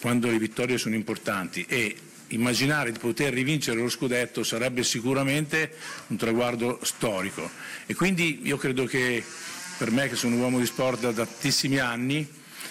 quando le vittorie sono importanti, e immaginare di poter rivincere lo scudetto sarebbe sicuramente un traguardo storico. E quindi io credo che per me, che sono un uomo di sport da tantissimi anni,